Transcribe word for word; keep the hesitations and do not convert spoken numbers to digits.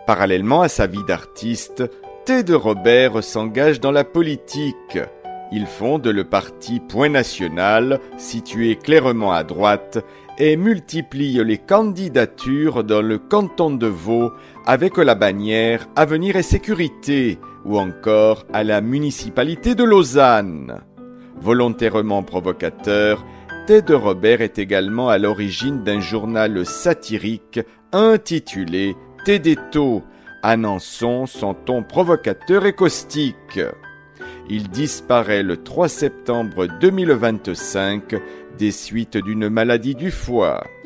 Parallèlement à sa vie d'artiste, Ted Robert s'engage dans la politique. Il fonde le parti Point National, situé clairement à droite, et multiplie les candidatures dans le canton de Vaud avec la bannière Avenir et Sécurité, ou encore à la municipalité de Lausanne. Volontairement provocateur, Ted Robert est également à l'origine d'un journal satirique intitulé Tedetto, annonçant son ton provocateur et caustique. Il disparaît le trois septembre deux mille vingt-cinq des suites d'une maladie du foie.